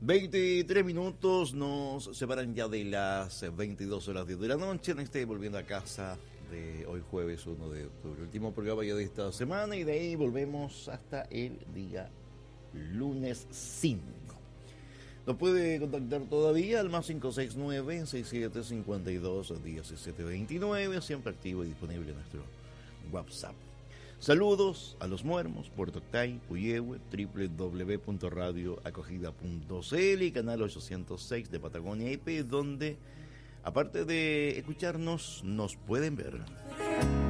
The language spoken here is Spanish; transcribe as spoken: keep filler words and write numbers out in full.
veintitrés minutos nos separan ya de las veintidós horas de la noche en este Volviendo a Casa de hoy jueves uno de octubre, último programa ya de esta semana, y de ahí volvemos hasta el día lunes cinco. Nos puede contactar todavía al más cinco seis nueve, seis siete cinco dos, diecisiete veintinueve, siempre activo y disponible nuestro WhatsApp. Saludos a Los Muermos, Puerto Octay, Puyehue, doble u doble u doble u punto radio acogida punto c l y canal ochocientos seis de Patagonia I P, donde aparte de escucharnos, nos pueden ver.